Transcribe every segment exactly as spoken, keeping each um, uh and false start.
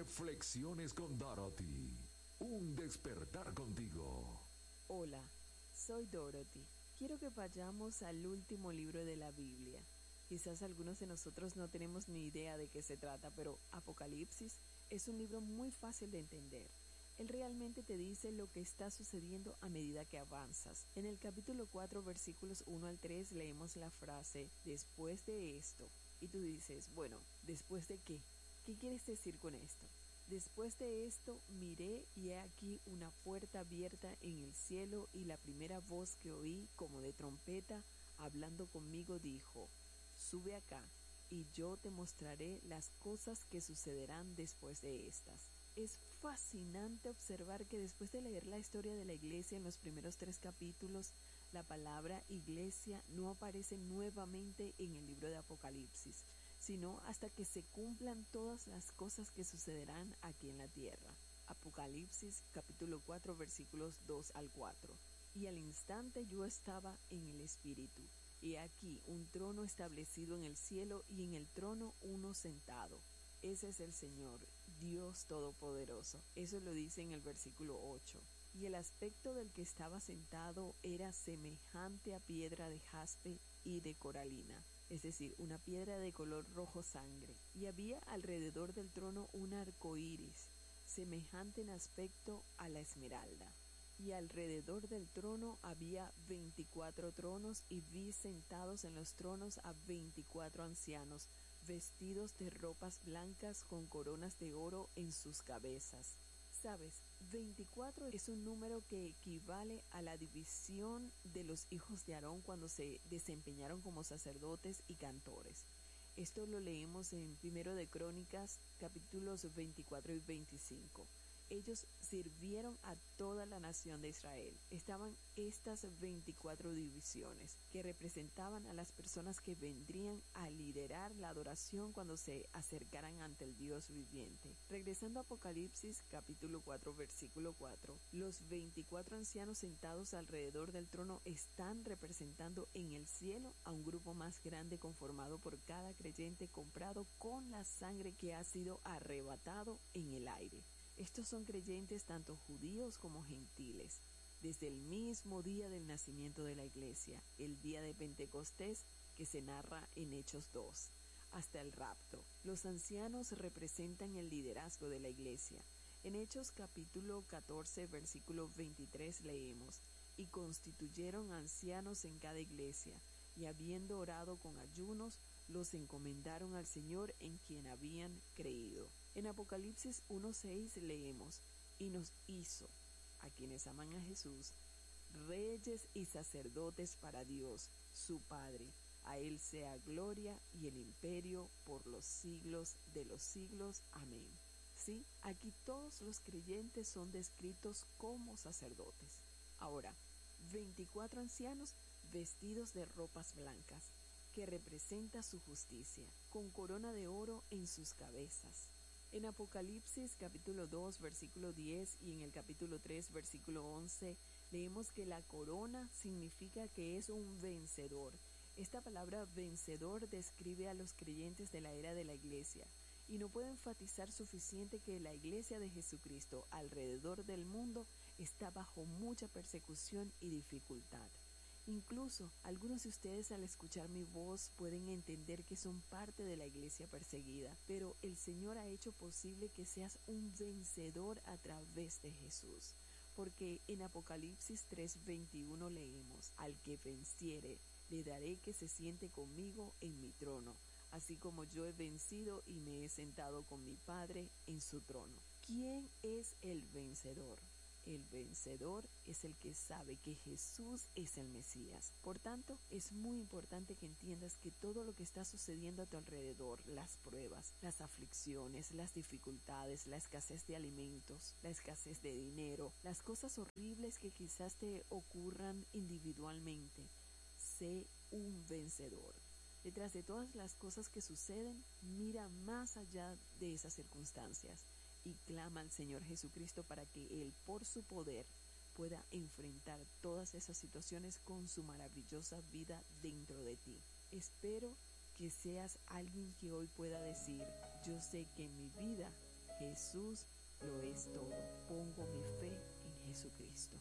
Reflexiones con Dorothy. Un despertar contigo. Hola, soy Dorothy. Quiero que vayamos al último libro de la Biblia. Quizás algunos de nosotros no tenemos ni idea de qué se trata, pero Apocalipsis es un libro muy fácil de entender. Él realmente te dice lo que está sucediendo a medida que avanzas. En el capítulo cuatro, versículos uno al tres, leemos la frase, después de esto. Y tú dices, bueno, ¿después de qué? ¿Qué quieres decir con esto? Después de esto miré y he aquí una puerta abierta en el cielo, y la primera voz que oí como de trompeta hablando conmigo dijo, sube acá y yo te mostraré las cosas que sucederán después de estas. Es fascinante observar que después de leer la historia de la iglesia en los primeros tres capítulos, la palabra iglesia no aparece nuevamente en el libro de Apocalipsis, sino hasta que se cumplan todas las cosas que sucederán aquí en la tierra. Apocalipsis capítulo cuatro, versículos dos al cuatro. Y al instante yo estaba en el Espíritu, y aquí un trono establecido en el cielo, y en el trono uno sentado. Ese es el Señor, Dios Todopoderoso. Eso lo dice en el versículo ocho. Y el aspecto del que estaba sentado era semejante a piedra de jaspe y de coralina, es decir, una piedra de color rojo sangre. Y había alrededor del trono un arco iris, semejante en aspecto a la esmeralda. Y alrededor del trono había veinticuatro tronos, y vi sentados en los tronos a veinticuatro ancianos, vestidos de ropas blancas con coronas de oro en sus cabezas. Sabes, veinticuatro es un número que equivale a la división de los hijos de Aarón cuando se desempeñaron como sacerdotes y cantores. Esto lo leemos en Primero de Crónicas, capítulos veinticuatro y veinticinco. Ellos sirvieron a toda la nación de Israel. Estaban estas veinticuatro divisiones que representaban a las personas que vendrían a liderar la adoración cuando se acercaran ante el Dios viviente. Regresando a Apocalipsis capítulo cuatro, versículo cuatro, los veinticuatro ancianos sentados alrededor del trono están representando en el cielo a un grupo más grande conformado por cada creyente comprado con la sangre que ha sido arrebatado en el aire. Estos son creyentes tanto judíos como gentiles. Desde el mismo día del nacimiento de la iglesia, el día de Pentecostés, que se narra en Hechos dos, hasta el rapto, los ancianos representan el liderazgo de la iglesia. En Hechos capítulo catorce, versículo veintitrés leemos, y constituyeron ancianos en cada iglesia, y habiendo orado con ayunos, los encomendaron al Señor en quien habían creído. En Apocalipsis uno seis leemos, y nos hizo, a quienes aman a Jesús, reyes y sacerdotes para Dios, su Padre. A Él sea gloria y el imperio por los siglos de los siglos. Amén. Sí, aquí todos los creyentes son descritos como sacerdotes. Ahora, veinticuatro ancianos vestidos de ropas blancas, que representa su justicia, con corona de oro en sus cabezas. En Apocalipsis capítulo dos, versículo diez y en el capítulo tres, versículo once, leemos que la corona significa que es un vencedor. Esta palabra vencedor describe a los creyentes de la era de la iglesia, y no puedo enfatizar suficiente que la iglesia de Jesucristo alrededor del mundo está bajo mucha persecución y dificultad. Incluso algunos de ustedes al escuchar mi voz pueden entender que son parte de la iglesia perseguida, pero el Señor ha hecho posible que seas un vencedor a través de Jesús. Porque en Apocalipsis tres veintiuno leemos, al que venciere, le daré que se siente conmigo en mi trono, así como yo he vencido y me he sentado con mi Padre en su trono. ¿Quién es el vencedor? El vencedor es el que sabe que Jesús es el Mesías. Por tanto, es muy importante que entiendas que todo lo que está sucediendo a tu alrededor, las pruebas, las aflicciones, las dificultades, la escasez de alimentos, la escasez de dinero, las cosas horribles que quizás te ocurran individualmente, sé un vencedor. Detrás de todas las cosas que suceden, mira más allá de esas circunstancias y clama al Señor Jesucristo para que Él, por su poder, pueda enfrentar todas esas situaciones con su maravillosa vida dentro de ti. Espero que seas alguien que hoy pueda decir, yo sé que en mi vida Jesús lo es todo. Pongo mi fe en Jesucristo.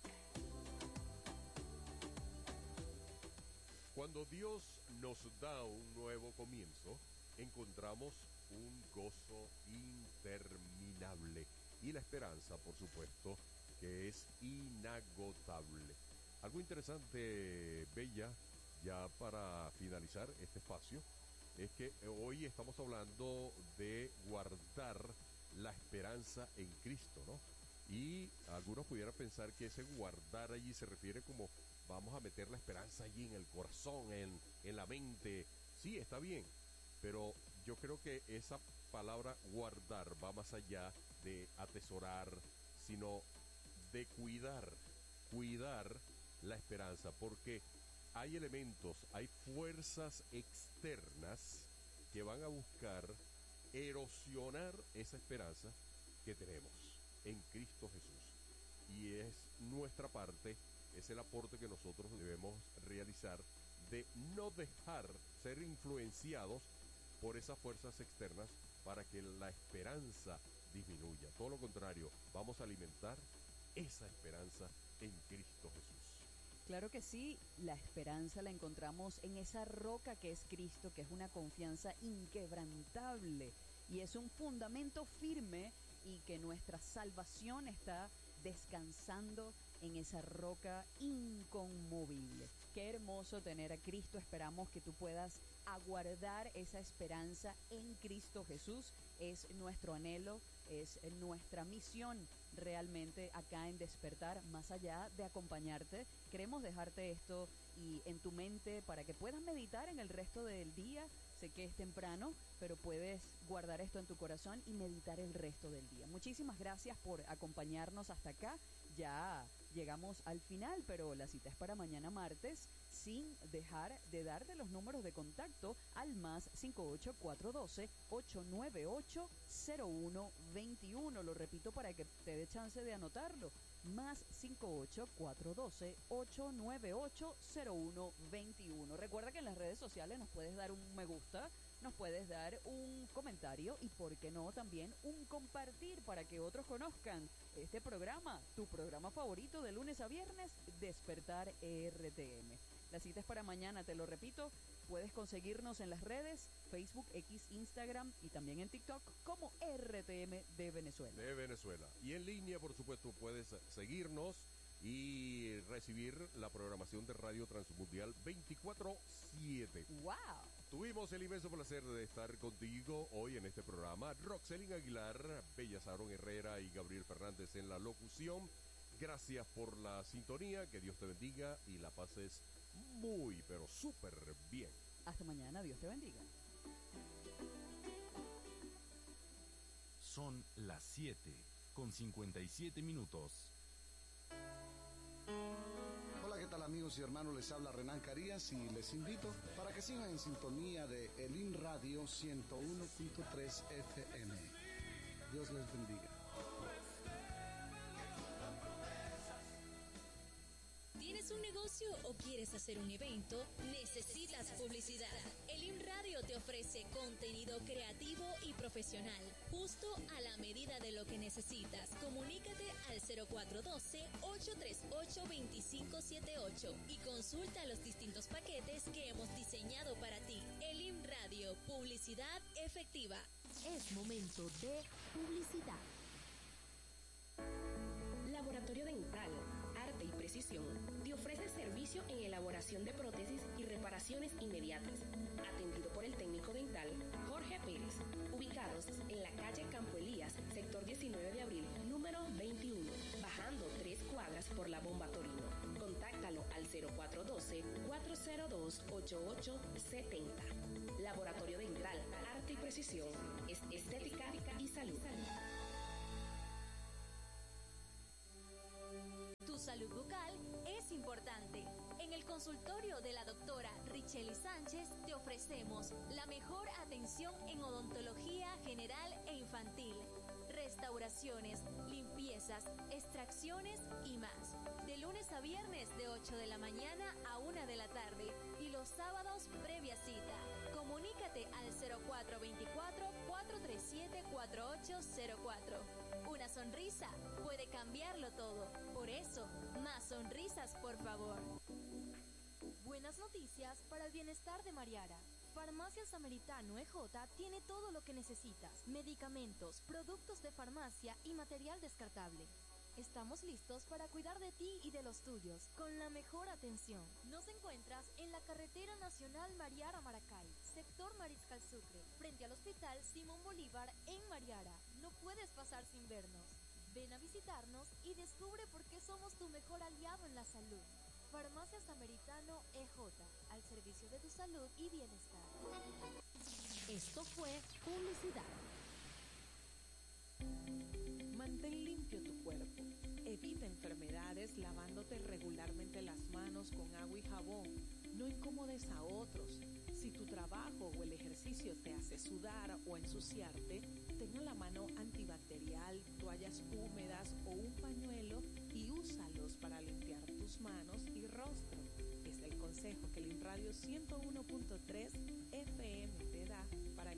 Cuando Dios nos da un nuevo comienzo, encontramos un gozo interminable y la esperanza, por supuesto, que es inagotable. Algo interesante, Bella, ya para finalizar este espacio, es que hoy estamos hablando de guardar la esperanza en Cristo, ¿no? Y algunos pudieran pensar que ese guardar allí se refiere como vamos a meter la esperanza allí en el corazón, en, en la mente. Sí, está bien, pero yo creo que esa palabra guardar va más allá de atesorar, sino de cuidar, cuidar la esperanza, porque hay elementos, hay fuerzas externas que van a buscar erosionar esa esperanza que tenemos en Cristo Jesús. Y es nuestra parte, es el aporte que nosotros debemos realizar de no dejar ser influenciados por esas fuerzas externas para que la esperanza disminuya. Todo lo contrario, vamos a alimentar esa esperanza en Cristo Jesús. Claro que sí, la esperanza la encontramos en esa roca que es Cristo, que es una confianza inquebrantable y es un fundamento firme y que nuestra salvación está descansando en esa roca inconmovible. Qué hermoso tener a Cristo. Esperamos que tú puedas aguardar esa esperanza en Cristo Jesús. Es nuestro anhelo, es nuestra misión realmente acá en Despertar. Más allá de acompañarte, queremos dejarte esto y en tu mente para que puedas meditar en el resto del día. Sé que es temprano, pero puedes guardar esto en tu corazón y meditar el resto del día. Muchísimas gracias por acompañarnos hasta acá. Ya llegamos al final, pero la cita es para mañana martes, sin dejar de darte los números de contacto al más cinco ocho cuatro uno dos, ocho nueve ocho, cero uno dos uno. Lo repito para que te dé chance de anotarlo. Más cinco ocho cuatro uno dos, ocho nueve ocho, cero uno dos uno. Recuerda que en las redes sociales nos puedes dar un me gusta, nos puedes dar un comentario y, por qué no, también un compartir para que otros conozcan este programa, tu programa favorito de lunes a viernes, Despertar R T M. La cita es para mañana, te lo repito, puedes conseguirnos en las redes, Facebook, X, Instagram y también en TikTok como R T M de Venezuela. De Venezuela. Y en línea, por supuesto, puedes seguirnos y recibir la programación de Radio Transmundial veinticuatro siete. ¡Wow! Tuvimos el inmenso placer de estar contigo hoy en este programa. Roxelín Aguilar, Bella Sarón Herrera y Gabriel Fernández en la locución. Gracias por la sintonía, que Dios te bendiga y la pases muy, pero súper bien. Hasta mañana, Dios te bendiga. Son las siete con cincuenta y siete minutos. Hola, ¿qué tal amigos y hermanos? Les habla Renan Carías y les invito para que sigan en sintonía de Elim Radio ciento uno punto tres F M. Dios les bendiga. ¿Tienes un negocio o quieres hacer un evento? ¿Necesitas publicidad? Elim Radio te ofrece contenido creativo y profesional, justo a la medida de lo que necesitas. Comunícate al cero cuatro uno dos, ocho tres ocho, dos cinco siete ocho y consulta los distintos paquetes que hemos diseñado para ti. Elim Radio, publicidad efectiva. Es momento de publicidad. Laboratorio Dental, Arte y Precisión te ofrece servicio en elaboración de prótesis y reparaciones inmediatas. Atendido por el técnico dental Jorge Pérez. Ubicados en la calle Campo Elías, sector diecinueve de abril, número veintiuno, bajando tres cuadras por la Bomba Torino. Contáctalo al cero cuatro uno dos, cuatro cero dos, ocho ocho siete cero. Laboratorio Dental, Arte y Precisión. Es estética y salud. Tu salud bucal es importante. En el consultorio de la doctora Richely Sánchez te ofrecemos la mejor atención en odontología general e infantil, restauraciones, limpiezas, extracciones y más. De lunes a viernes de ocho de la mañana a una de la tarde y los sábados previa cita. Comunícate al cero cuatro dos cuatro, cuatro tres siete, cuatro cuatro ocho cero cuatro. Una sonrisa puede cambiarlo todo. Por eso, más sonrisas, por favor. Buenas noticias para el bienestar de Mariara. Farmacia Samaritano E J tiene todo lo que necesitas: medicamentos, productos de farmacia y material descartable. Estamos listos para cuidar de ti y de los tuyos, con la mejor atención. Nos encuentras en la Carretera Nacional Mariara-Maracay, sector Mariscal Sucre, frente al Hospital Simón Bolívar en Mariara. No puedes pasar sin vernos. Ven a visitarnos y descubre por qué somos tu mejor aliado en la salud. Farmacia Samaritano E J, al servicio de tu salud y bienestar. Esto fue publicidad. Mantén limpio tu cuerpo. Evita enfermedades lavándote regularmente las manos con agua y jabón. No incomodes a otros. Si tu trabajo o el ejercicio te hace sudar o ensuciarte, ten a la mano antibacterial, toallas húmedas o un pañuelo y úsalos para limpiar tus manos y rostro. Es el consejo que el InRadio ciento uno punto tres F M te da para